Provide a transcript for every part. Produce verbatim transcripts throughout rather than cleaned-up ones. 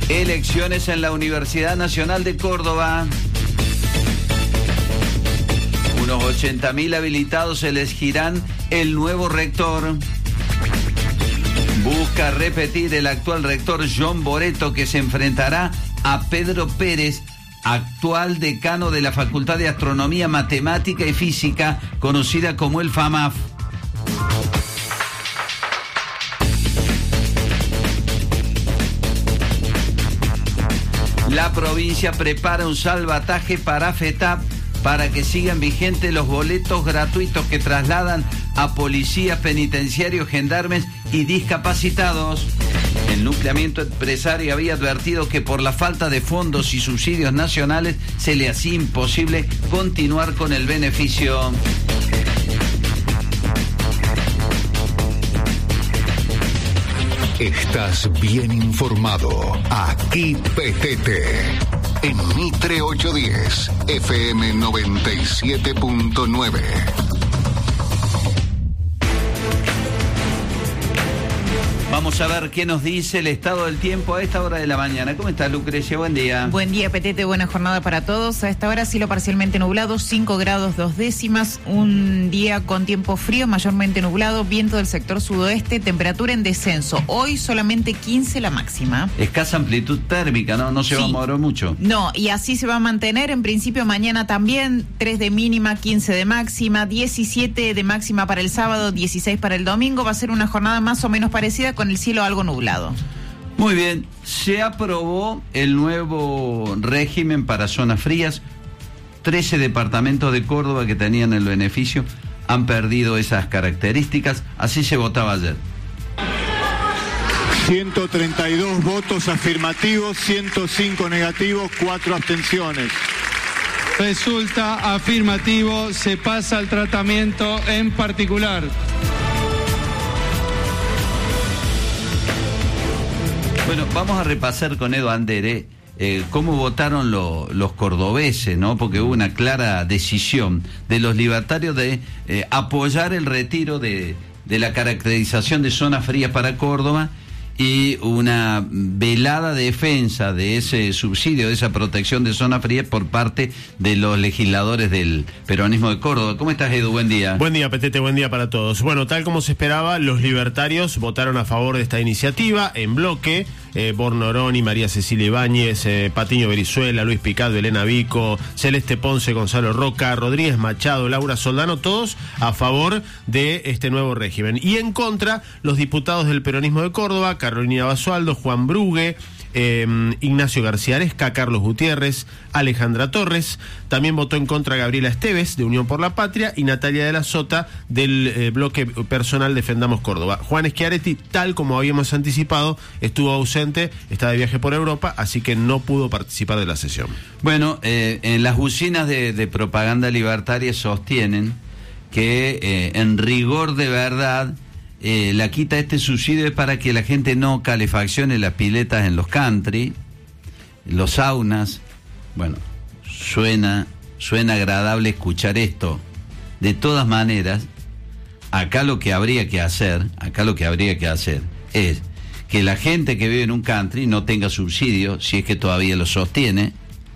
Elecciones en la Universidad Nacional de Córdoba. Unos ochenta mil habilitados elegirán el nuevo rector. Busca repetir el actual rector John Boreto, que se enfrentará a Pedro Pérez, actual decano de la Facultad de Astronomía, Matemática y Física, conocida como el FAMAF. La provincia prepara un salvataje para FETAP para que sigan vigentes los boletos gratuitos que trasladan a policías, penitenciarios, gendarmes y discapacitados. El nucleamiento empresario había advertido que por la falta de fondos y subsidios nacionales se le hacía imposible continuar con el beneficio. Estás bien informado. Aquí P T T. En Mitre ochocientos diez, F M noventa y siete punto nueve. Vamos a ver qué nos dice el estado del tiempo a esta hora de la mañana. ¿Cómo está, Lucrecia? Buen día. Buen día, Petete. Buena jornada para todos. A esta hora cielo parcialmente nublado, cinco grados dos décimas. Un día con tiempo frío, mayormente nublado. Viento del sector sudoeste. Temperatura en descenso. Hoy solamente quince la máxima. Escasa amplitud térmica, ¿no? No se sí. va a mover mucho. No, y así se va a mantener. En principio mañana también. tres de mínima, quince de máxima. diecisiete de máxima para el sábado, dieciséis para el domingo. Va a ser una jornada más o menos parecida, con el cielo algo nublado. Muy bien, se aprobó el nuevo régimen para zonas frías. trece departamentos de Córdoba que tenían el beneficio han perdido esas características. Así se votaba ayer. ciento treinta y dos votos afirmativos, ciento cinco negativos, cuatro abstenciones. Resulta afirmativo, se pasa al tratamiento en particular. Bueno, vamos a repasar con Edo Andere eh, cómo votaron lo, los cordobeses, ¿no? Porque hubo una clara decisión de los libertarios de eh, apoyar el retiro de, de la caracterización de zonas frías para Córdoba y una velada defensa de ese subsidio, de esa protección de zonas frías por parte de los legisladores del peronismo de Córdoba. ¿Cómo estás, Edu? Buen día. Buen día, Petete, buen día para todos. Bueno, tal como se esperaba, los libertarios votaron a favor de esta iniciativa en bloque. Eh, Bornoroni, María Cecilia Ibáñez, eh, Patiño Berizuela, Luis Picado, Elena Vico, Celeste Ponce, Gonzalo Roca, Rodríguez Machado, Laura Soldano, todos a favor de este nuevo régimen. Y en contra, los diputados del peronismo de Córdoba, Carolina Basualdo, Juan Brugue, eh, Ignacio García Aresca, Carlos Gutiérrez, Alejandra Torres. También votó en contra Gabriela Esteves, de Unión por la Patria, y Natalia de la Sota, del eh, bloque personal Defendamos Córdoba. Juan Schiaretti, tal como habíamos anticipado, estuvo ausente, está de viaje por Europa, así que no pudo participar de la sesión. Bueno, eh, en las usinas de, de propaganda libertaria sostienen que eh, en rigor de verdad eh, la quita de este subsidio es para que la gente no calefaccione las piletas en los country, los saunas. Bueno, suena, suena agradable escuchar esto. De todas maneras, acá lo que habría que hacer, acá lo que habría que hacer es que la gente que vive en un country no tenga subsidio, si es que todavía lo sostiene,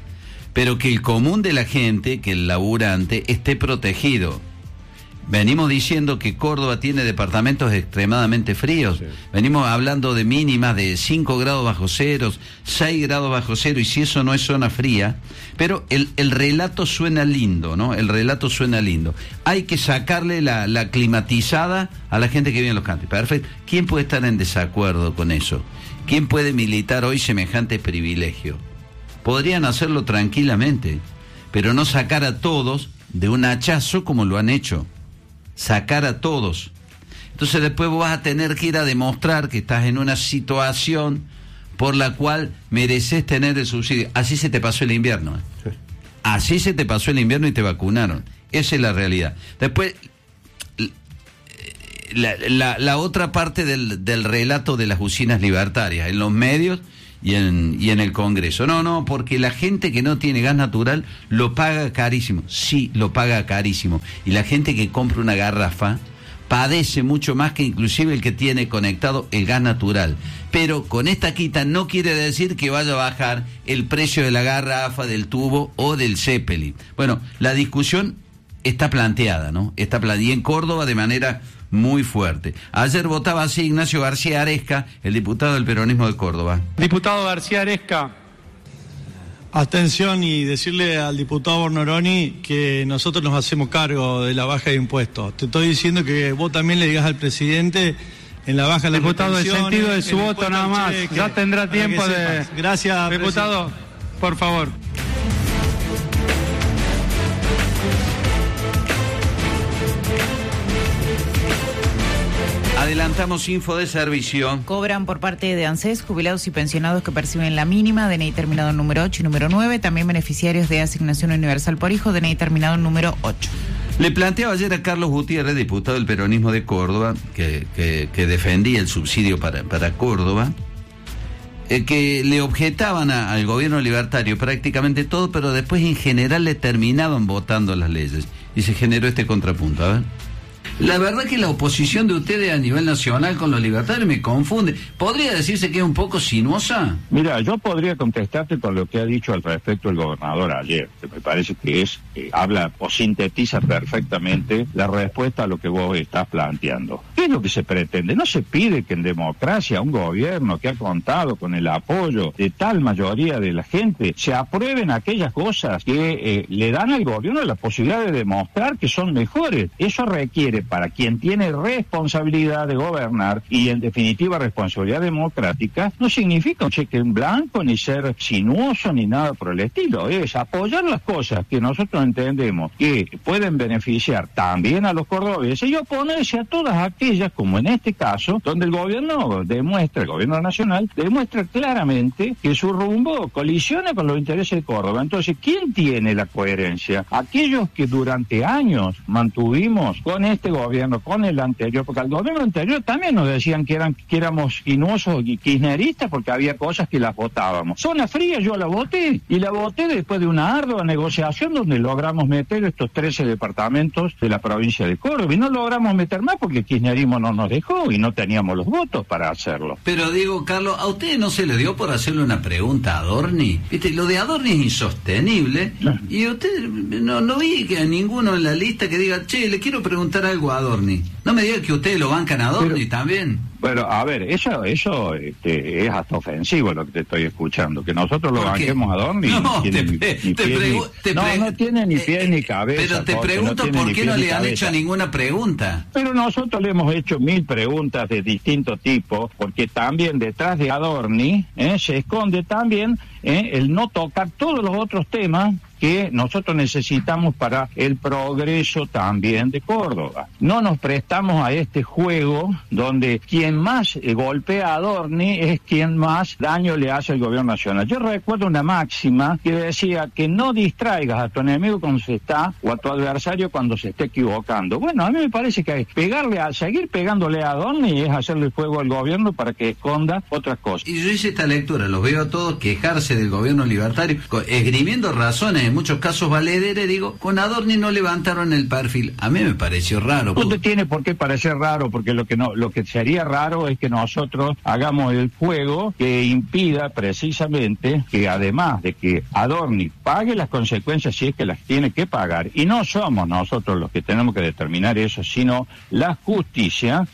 pero que el común de la gente, que el laburante, esté protegido. Venimos diciendo que Córdoba tiene departamentos extremadamente fríos. Sí. Venimos hablando de mínimas de cinco grados bajo cero, seis grados bajo cero, y si eso no es zona fría. Pero el, el relato suena lindo, ¿no? El relato suena lindo. Hay que sacarle la, la climatizada a la gente que vive en los country. Perfecto. ¿Quién puede estar en desacuerdo con eso? ¿Quién puede militar hoy semejante privilegio? Podrían hacerlo tranquilamente, pero no sacar a todos de un hachazo como lo han hecho. Sacar a todos. Entonces después vos vas a tener que ir a demostrar que estás en una situación por la cual mereces tener el subsidio. Así se te pasó el invierno. ¿eh? Sí. Así se te pasó el invierno y te vacunaron. Esa es la realidad. Después, la, la, la otra parte del, del relato de las usinas libertarias, en los medios y en, y en el Congreso. No, no, porque la gente que no tiene gas natural lo paga carísimo. Sí, lo paga carísimo. Y la gente que compra una garrafa padece mucho más que inclusive el que tiene conectado el gas natural. Pero con esta quita no quiere decir que vaya a bajar el precio de la garrafa, del tubo o del Zeppelin. Bueno, la discusión está planteada, ¿no? Está planteada, y en Córdoba de manera muy fuerte. Ayer votaba así Ignacio García Aresca, el diputado del peronismo de Córdoba. Diputado García Aresca. Atención, y decirle al diputado Bornoroni que nosotros nos hacemos cargo de la baja de impuestos. Te estoy diciendo que vos también le digas al presidente en la baja de las Diputado, el sentido de su voto nada más. Cheque, ya tendrá tiempo de... Gracias, diputado, presidente. por favor. Adelantamos info de servicio. Cobran por parte de ANSES jubilados y pensionados que perciben la mínima, D N I terminado en número ocho y número nueve, también beneficiarios de asignación universal por hijo, D N I terminado en número ocho. Le planteaba ayer a Carlos Gutiérrez, diputado del peronismo de Córdoba, que, que, que defendía el subsidio para, para Córdoba, eh, que le objetaban a, al gobierno libertario prácticamente todo, pero después en general le terminaban votando las leyes. Y se generó este contrapunto. A ver. La verdad que la oposición de ustedes a nivel nacional con los libertarios me confunde. ¿Podría decirse que es un poco sinuosa? Mira, yo podría contestarte con lo que ha dicho al respecto el gobernador ayer, que me parece que es, eh, habla o sintetiza perfectamente la respuesta a lo que vos estás planteando. ¿Qué es lo que se pretende? No se pide que en democracia un gobierno que ha contado con el apoyo de tal mayoría de la gente se aprueben aquellas cosas que eh, le dan al gobierno la posibilidad de demostrar que son mejores. Eso requiere, para quien tiene responsabilidad de gobernar y en definitiva responsabilidad democrática, no significa un cheque en blanco ni ser sinuoso ni nada por el estilo. Es apoyar las cosas que nosotros entendemos que pueden beneficiar también a los cordobeses y oponerse a todas aquellas, como en este caso, donde el gobierno demuestra, el gobierno nacional demuestra claramente que su rumbo colisiona con los intereses de Córdoba. Entonces, ¿quién tiene la coherencia? Aquellos que durante años mantuvimos con este gobierno, con el anterior, porque al gobierno anterior también nos decían que eran que éramos sinuosos y kirchneristas porque había cosas que las votábamos. Zona Fría yo la voté, y la voté después de una ardua negociación donde logramos meter estos trece departamentos de la provincia de Córdoba, y no logramos meter más porque el kirchnerismo no nos dejó y no teníamos los votos para hacerlo. Pero digo, Carlos, ¿a usted no se le dio por hacerle una pregunta a Adorni? Viste, lo de Adorni es insostenible, no. Y usted no, no vi que a ninguno en la lista que diga, che, le quiero preguntar algo a Adorni. No me diga que ustedes lo bancan a Adorni. Pero, también. Bueno, a ver, eso eso este, es hasta ofensivo lo que te estoy escuchando, que nosotros lo banquemos a Adorni. No, no tiene te, ni, te, ni te pie, pregu- ni, te no, pregu- no tiene ni pies eh, ni cabeza. Pero te Jorge, pregunto no por qué no le han cabeza. hecho ninguna pregunta. Pero nosotros le hemos hecho mil preguntas de distinto tipo, porque también detrás de Adorni eh, se esconde también eh, el no tocar todos los otros temas que nosotros necesitamos para el progreso también de Córdoba. No nos prestamos a este juego donde quien más eh, golpea a Adorni es quien más daño le hace al gobierno nacional. Yo recuerdo una máxima que decía que no distraigas a tu enemigo cuando se está, o a tu adversario cuando se esté equivocando. Bueno, a mí me parece que pegarle a, seguir pegándole a Adorni es hacerle fuego al gobierno para que esconda otras cosas. Y yo hice esta lectura, los veo a todos quejarse del gobierno libertario, esgrimiendo razones, en muchos casos valederes, digo, con Adorni no levantaron el perfil. A mí me pareció raro. No te tiene por qué parecer raro, porque lo que no, lo que sería raro es que nosotros hagamos el juego que impida precisamente que, además de que Adorni pague las consecuencias si es que las tiene que pagar, y no somos nosotros los que tenemos que determinar eso, sino la justicia.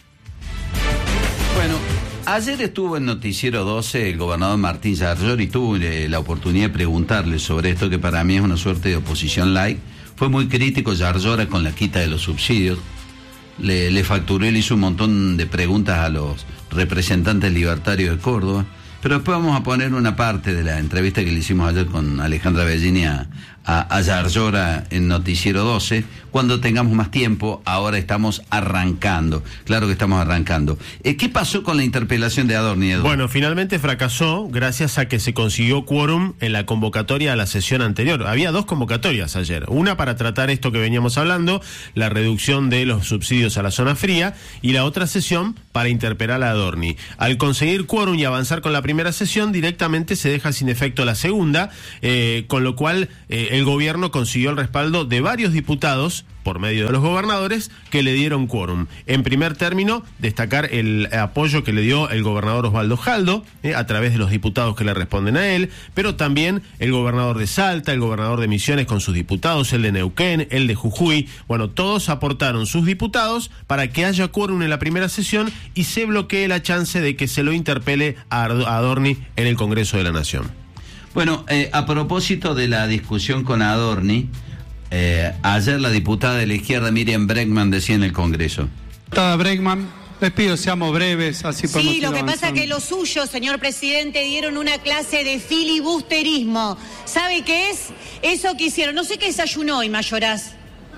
Bueno, ayer estuvo en Noticiero doce el gobernador Martín Yarlor y tuve la oportunidad de preguntarle sobre esto, que para mí es una suerte de oposición light. Fue muy crítico Yarlor con la quita de los subsidios. Le, le facturó y le hizo un montón de preguntas a los representantes libertarios de Córdoba. Pero después vamos a poner una parte de la entrevista que le hicimos ayer con Alejandra Bellini a, a, a Yarlora en Noticiero doce, cuando tengamos más tiempo. Ahora estamos arrancando, claro que estamos arrancando. Eh, ¿Qué pasó con la interpelación de Adorni, Edu? Bueno, finalmente fracasó gracias a que se consiguió quórum en la convocatoria a la sesión anterior. Había dos convocatorias ayer, una para tratar esto que veníamos hablando, la reducción de los subsidios a la zona fría, y la otra sesión para interpelar a Adorni. Al conseguir quórum y avanzar con la primera sesión, directamente se deja sin efecto la segunda, eh, con lo cual eh, el gobierno consiguió el respaldo de varios diputados por medio de los gobernadores que le dieron quórum. En primer término, destacar el apoyo que le dio el gobernador Osvaldo Jaldo, eh, a través de los diputados que le responden a él, pero también el gobernador de Salta, el gobernador de Misiones con sus diputados, el de Neuquén, el de Jujuy. Bueno, todos aportaron sus diputados para que haya quórum en la primera sesión y se bloquee la chance de que se lo interpele a Adorni en el Congreso de la Nación. Bueno, eh, a propósito de la discusión con Adorni, eh, ayer la diputada de la izquierda Miriam Bregman decía en el Congreso. Diputada Bregman, les pido seamos breves, así podemos Sí, ir lo que avanzando. pasa es que los suyos, señor presidente, dieron una clase de filibusterismo. ¿Sabe qué es? Eso que hicieron. No sé qué desayunó hoy, Mayoraz.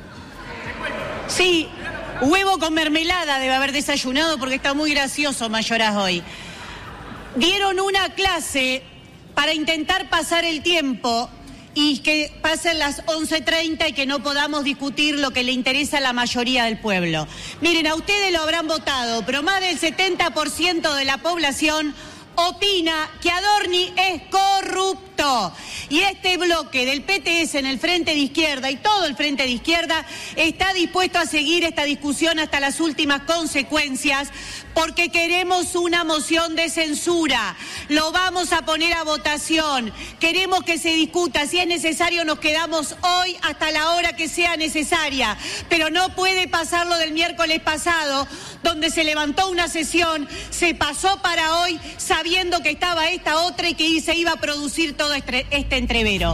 Sí, huevo con mermelada debe haber desayunado porque está muy gracioso Mayoraz hoy. Dieron una clase para intentar pasar el tiempo y que pasen las once treinta y que no podamos discutir lo que le interesa a la mayoría del pueblo. Miren, a ustedes lo habrán votado, pero más del setenta por ciento de la población opina que Adorni es corrupto. Y este bloque del P T S en el Frente de Izquierda y todo el Frente de Izquierda está dispuesto a seguir esta discusión hasta las últimas consecuencias porque queremos una moción de censura. Lo vamos a poner a votación. Queremos que se discuta. Si es necesario, nos quedamos hoy hasta la hora que sea necesaria. Pero no puede pasar lo del miércoles pasado, donde se levantó una sesión, se pasó para hoy, sabiendo que estaba esta otra y que se iba a producir todo este, este entrevero.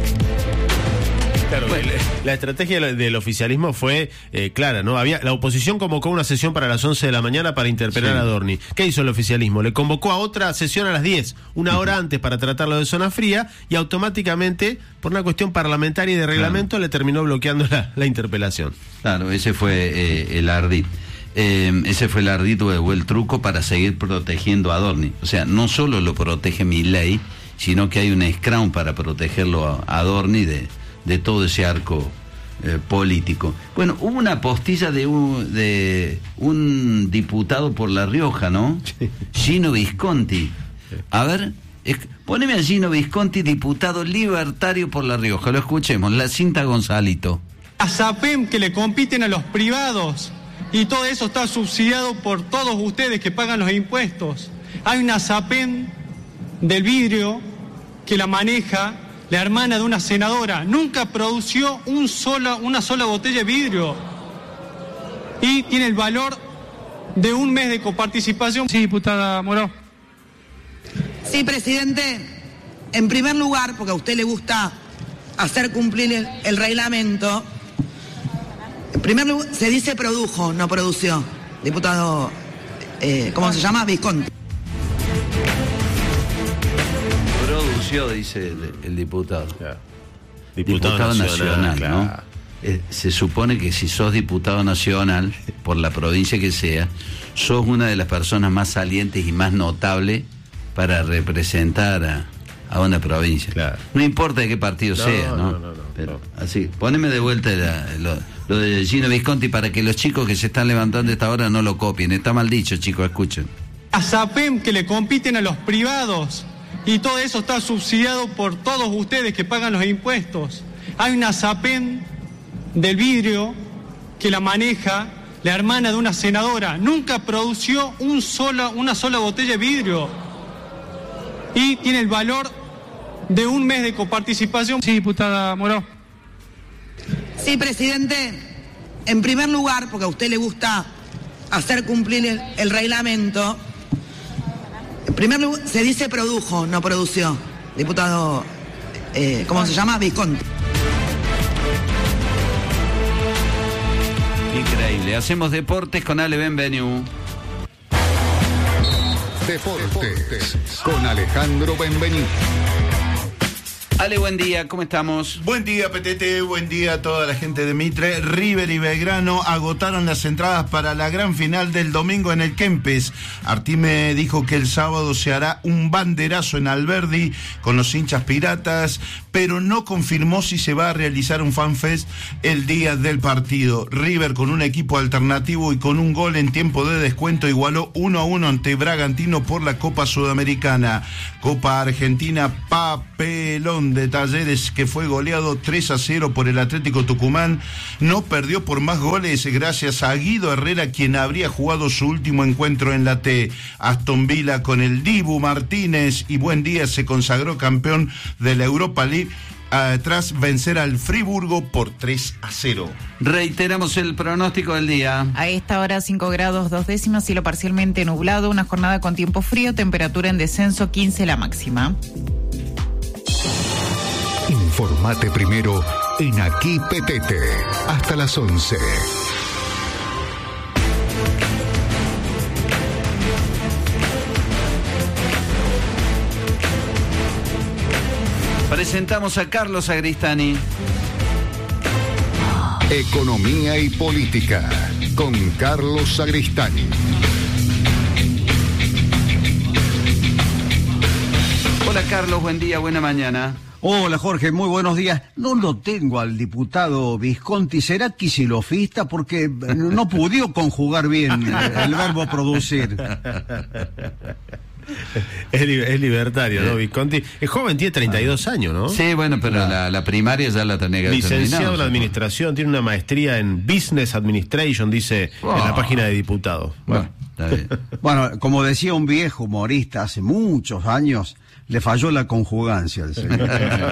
Claro, bueno, la estrategia del oficialismo fue eh, clara, ¿no? Había la oposición convocó una sesión para las once de la mañana para interpelar sí. a Adorni. ¿Qué hizo el oficialismo? Le convocó a otra sesión a las diez, una hora antes para tratarlo de zona fría y automáticamente, por una cuestión parlamentaria y de reglamento, claro. le terminó bloqueando la, la interpelación. Claro, ese fue eh, el ardid. Eh, ese fue el ardid o el truco para seguir protegiendo a Adorni. O sea, no solo lo protege Milei, sino que hay un scrum para protegerlo a Adorni de... de todo ese arco eh, político. Bueno, hubo una postilla de un, de un diputado por La Rioja, ¿no? Sí. Gino Visconti. A ver, es, poneme a Gino Visconti, diputado libertario por La Rioja. Lo escuchemos, la cinta Gonzalito. A SAPEM que le compiten a los privados y todo eso está subsidiado por todos ustedes que pagan los impuestos. Hay una SAPEM del vidrio que la maneja la hermana de una senadora, nunca produció un sola, una sola botella de vidrio y tiene el valor de un mes de coparticipación. Sí, diputada Moró. Sí, presidente, en primer lugar, porque a usted le gusta hacer cumplir el, el reglamento, en primer lugar, se dice produjo, no produció, diputado, eh, ¿cómo se llama? Visconti. Dice el, el diputado. Claro. Diputado, diputado nacional, nacional claro. ¿no? Eh, se supone que si sos diputado nacional, por la provincia que sea, sos una de las personas más salientes y más notables para representar a, a una provincia. Claro. No importa de qué partido no, sea, ¿no? no, no, no Pero no. así, poneme de vuelta la, lo, lo de Gino Visconti para que los chicos que se están levantando a esta hora no lo copien. Está mal dicho, chicos, escuchen. A SAPEM que le compiten a los privados y todo eso está subsidiado por todos ustedes que pagan los impuestos. Hay una SAPEM del vidrio que la maneja la hermana de una senadora. Nunca produció un sola, una sola botella de vidrio y tiene el valor de un mes de coparticipación. Sí, diputada Moró. Sí, presidente, en primer lugar, porque a usted le gusta hacer cumplir el, el reglamento, en primer lugar, se dice produjo, no produció. Diputado, eh, ¿cómo se llama? Visconti. Increíble. Hacemos deportes con Ale Benvenu. Deportes con Alejandro Benvenu. Ale, buen día, ¿cómo estamos? Buen día, P T T, buen día a toda la gente de Mitre. River y Belgrano agotaron las entradas para la gran final del domingo en el Kempes. Artime dijo que el sábado se hará un banderazo en Alberdi con los hinchas piratas, pero no confirmó si se va a realizar un fanfest el día del partido. River, con un equipo alternativo y con un gol en tiempo de descuento, igualó uno a uno ante Bragantino por la Copa Sudamericana. Copa Argentina, papelón de Talleres, que fue goleado tres a cero por el Atlético Tucumán, no perdió por más goles gracias a Guido Herrera, quien habría jugado su último encuentro en la T. Aston Villa con el Dibu Martínez y Buendía se consagró campeón de la Europa League uh, tras vencer al Friburgo por tres a cero. Reiteramos el pronóstico del día. A esta hora cinco grados dos décimas, cielo parcialmente nublado, una jornada con tiempo frío, temperatura en descenso, quince la máxima. Informate primero en Aquí Petete, hasta las once. Presentamos a Carlos Agristani. Economía y política con Carlos Agristani. Hola Carlos, buen día, buena mañana. Hola Jorge, muy buenos días. No lo tengo al diputado Visconti. ¿Será quisilofista? Porque no pudo conjugar bien el verbo producir. Es, li- es libertario, ¿no? Visconti. Es joven, tiene treinta y dos años, ¿no? Sí, bueno, pero la, la primaria ya la tenía que haber Licenciado terminado, en administración, tiene una maestría en Business Administration, dice Wow. en la página de diputado. Bueno, bueno, como decía un viejo humorista hace muchos años, le falló la conjugancia al señor.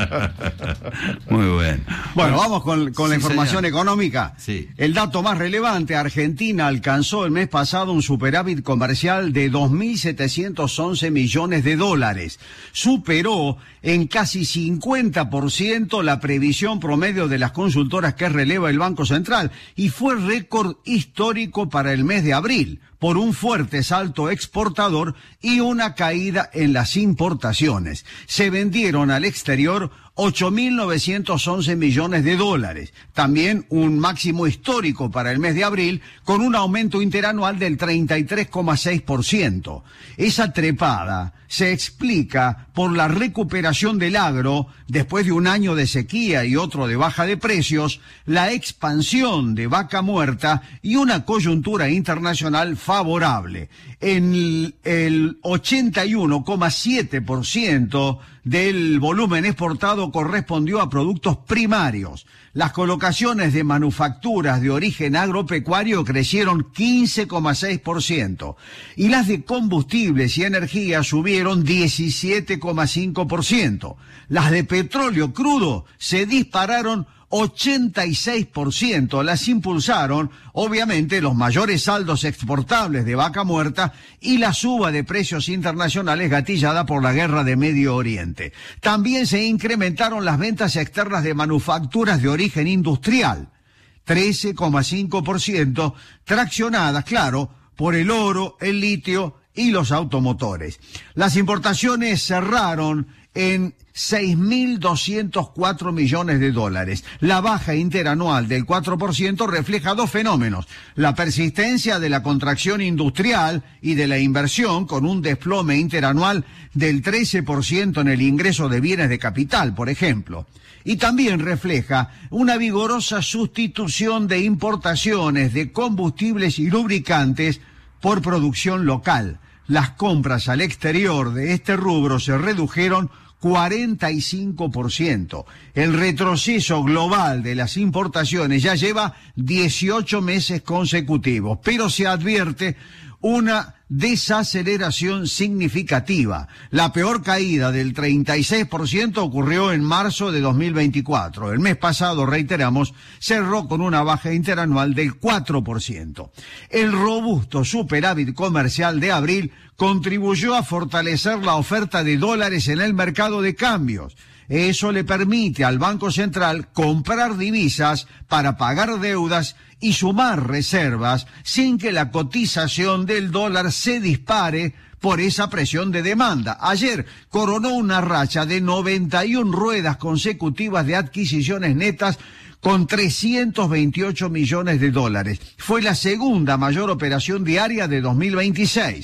Muy bueno. Bueno, vamos con, con la Sí, información señor. económica. Sí. El dato más relevante, Argentina alcanzó el mes pasado un superávit comercial de dos mil setecientos once millones de dólares. Superó en casi cincuenta por ciento la previsión promedio de las consultoras que releva el Banco Central y fue récord histórico para el mes de abril, por un fuerte salto exportador y una caída en las importaciones. Se vendieron al exterior ocho mil novecientos once millones de dólares, también un máximo histórico para el mes de abril, con un aumento interanual del treinta y tres coma seis por ciento. Esa trepada se explica por la recuperación del agro después de un año de sequía y otro de baja de precios, la expansión de vaca muerta y una coyuntura internacional favorable. En el, el ochenta y uno coma siete por ciento del volumen exportado correspondió a productos primarios. Las colocaciones de manufacturas de origen agropecuario crecieron quince coma seis por ciento y las de combustibles y energía subieron diecisiete coma cinco por ciento. Las de petróleo crudo se dispararon ochenta y seis por ciento, las impulsaron obviamente los mayores saldos exportables de vaca muerta y la suba de precios internacionales gatillada por la guerra de Medio Oriente. También se incrementaron las ventas externas de manufacturas de origen industrial, trece coma cinco por ciento, traccionadas, claro, por el oro, el litio y los automotores. Las importaciones cerraron en seis mil doscientos cuatro millones de dólares. La baja interanual del cuatro por ciento refleja dos fenómenos: la persistencia de la contracción industrial y de la inversión, con un desplome interanual del trece por ciento en el ingreso de bienes de capital, por ejemplo. Y también refleja una vigorosa sustitución de importaciones de combustibles y lubricantes por producción local. Las compras al exterior de este rubro se redujeron cuarenta y cinco por ciento. El retroceso global de las importaciones ya lleva dieciocho meses consecutivos, pero se advierte una desaceleración significativa. La peor caída del treinta y seis por ciento ocurrió en marzo de dos mil veinticuatro. El mes pasado, reiteramos, cerró con una baja interanual del cuatro por ciento. El robusto superávit comercial de abril contribuyó a fortalecer la oferta de dólares en el mercado de cambios. Eso le permite al Banco Central comprar divisas para pagar deudas y sumar reservas sin que la cotización del dólar se dispare por esa presión de demanda. Ayer coronó una racha de noventa y una ruedas consecutivas de adquisiciones netas con trescientos veintiocho millones de dólares. Fue la segunda mayor operación diaria de dos mil veintiséis.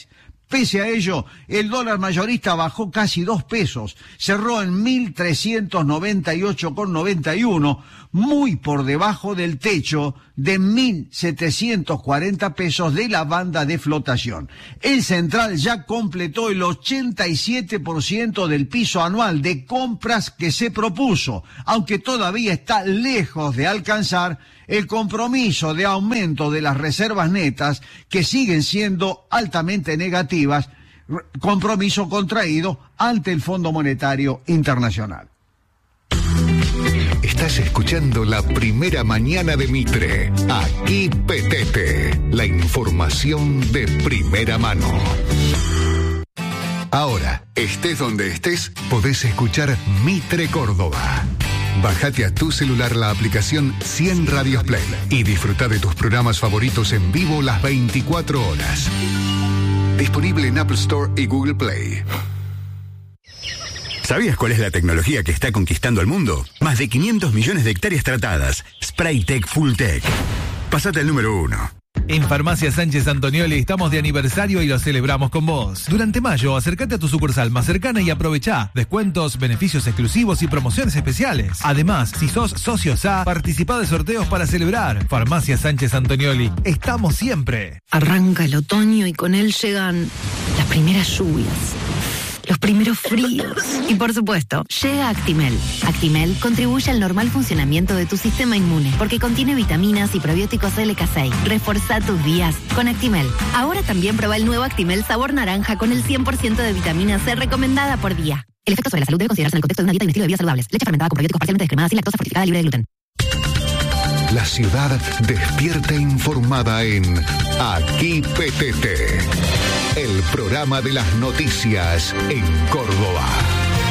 Pese a ello, el dólar mayorista bajó casi dos pesos, cerró en mil trescientos noventa y ocho con noventa y uno, muy por debajo del techo de mil setecientos cuarenta pesos de la banda de flotación. El central ya completó el ochenta y siete por ciento del piso anual de compras que se propuso, aunque todavía está lejos de alcanzar el compromiso de aumento de las reservas netas, que siguen siendo altamente negativas, compromiso contraído ante el Fondo Monetario Internacional. Estás escuchando la primera mañana de Mitre. Aquí Petete, la información de primera mano. Ahora, estés donde estés, podés escuchar Mitre Córdoba. Bájate a tu celular la aplicación cien Radios Play y disfruta de tus programas favoritos en vivo las veinticuatro horas. Disponible en Apple Store y Google Play. ¿Sabías cuál es la tecnología que está conquistando el mundo? Más de quinientos millones de hectáreas tratadas. Spraytec Fulltech. Pásate al número uno. En Farmacia Sánchez Antonioli estamos de aniversario y lo celebramos con vos. Durante mayo, acércate a tu sucursal más cercana y aprovechá descuentos, beneficios exclusivos y promociones especiales. Además, si sos socio S A, participá de sorteos para celebrar. Farmacia Sánchez Antonioli, estamos siempre. Arranca el otoño y con él llegan las primeras lluvias, los primeros fríos. Y por supuesto, llega Actimel. Actimel contribuye al normal funcionamiento de tu sistema inmune porque contiene vitaminas y probióticos L K seis. Reforzá tus días con Actimel. Ahora también prueba el nuevo Actimel sabor naranja con el cien por ciento de vitamina C recomendada por día. El efecto sobre la salud debe considerarse en el contexto de una dieta y un estilo de vida saludables. Leche fermentada con probióticos parcialmente descremada sin lactosa fortificada libre de gluten. La ciudad despierta informada en Aquí Petete, el programa de las noticias en Córdoba.